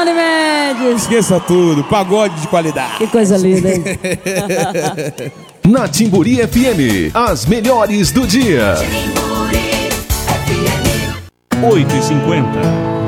Simone Mendes. Esqueça tudo, pagode de qualidade. Que coisa linda, hein? Na Timburi FM, as melhores do dia. 8h50.